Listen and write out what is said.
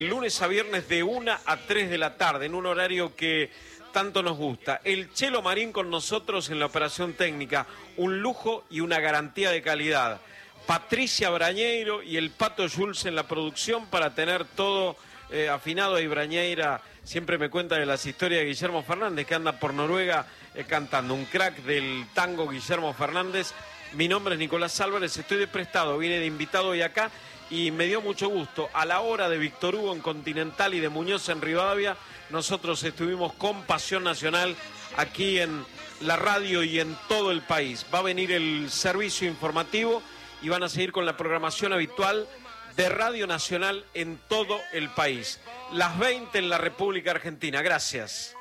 Lunes a viernes de 1 a 3 de la tarde, en un horario que tanto nos gusta. El Chelo Marín con nosotros en la operación técnica, un lujo y una garantía de calidad. Patricia Brañeiro y el Pato Jules en la producción para tener todo afinado. Y Brañeira siempre me cuenta de las historias de Guillermo Fernández, que anda por Noruega cantando. Un crack del tango, Guillermo Fernández. Mi nombre es Nicolás Álvarez, estoy de prestado, vine de invitado hoy acá. Y me dio mucho gusto, a la hora de Víctor Hugo en Continental y de Muñoz en Rivadavia, nosotros estuvimos con Pasión Nacional aquí en la radio y en todo el país. Va a venir el servicio informativo y van a seguir con la programación habitual de Radio Nacional en todo el país. Las 20 en la República Argentina. Gracias.